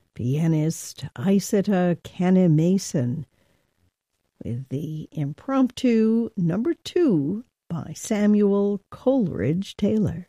pianist Isata Kanneh-Mason with the Impromptu No. 2 by Samuel Coleridge Taylor.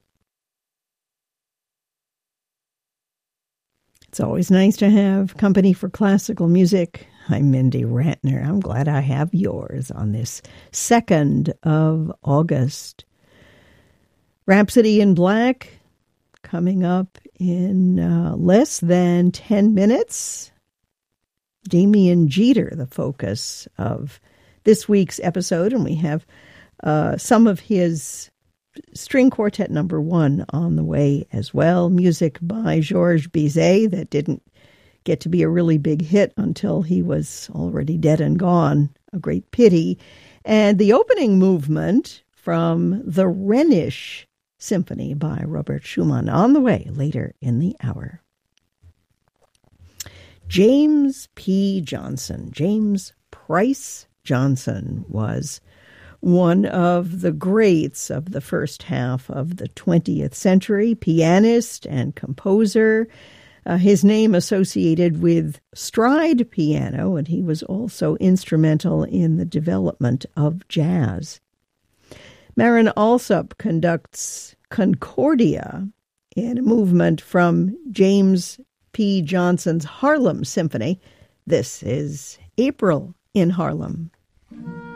It's always nice to have company for classical music. I'm Mindy Ratner. I'm glad I have yours on this 2nd of August. Rhapsody in Black coming up in less than 10 minutes. Damien Jeter, the focus of this week's episode, and we have some of his String Quartet No. 1 on the way as well. Music by Georges Bizet that didn't get to be a really big hit until he was already dead and gone. A great pity. And the opening movement from the Rhenish Symphony by Robert Schumann on the way later in the hour. James P. Johnson, James Price Johnson, was one of the greats of the first half of the 20th century, pianist and composer. His name associated with stride piano, and he was also instrumental in the development of jazz. Marin Alsop conducts Concordia in a movement from James P. Johnson's Harlem Symphony. This is April in Harlem.